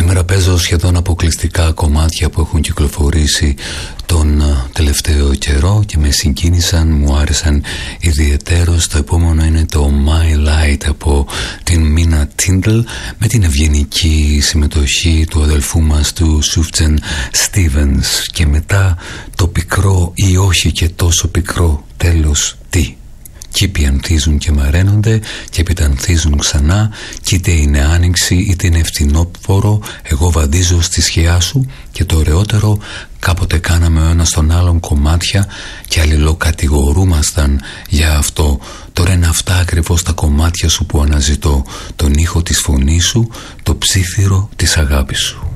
Σήμερα παίζω σχεδόν αποκλειστικά κομμάτια που έχουν κυκλοφορήσει τον τελευταίο καιρό και με συγκίνησαν, μου άρεσαν ιδιαιτέρως. Το επόμενο είναι το My Light από την Μίνα Τίντλ με την ευγενική συμμετοχή του αδελφού μας του Σούφτζεν Στίβενς, και μετά το πικρό ή όχι και τόσο πικρό τέλος τι. Κήποι ανθίζουν και μαραίνονται και επιτανθίζουν ξανά, και είτε είναι άνοιξη είτε είναι φθινόπωρο, εγώ βαδίζω στη σκιά σου. Και το ωραιότερο, κάποτε κάναμε ο ένας τον άλλον κομμάτια και αλληλοκατηγορούμασταν για αυτό. Τώρα είναι αυτά ακριβώς τα κομμάτια σου που αναζητώ, τον ήχο της φωνής σου, το ψίθυρο της αγάπης σου.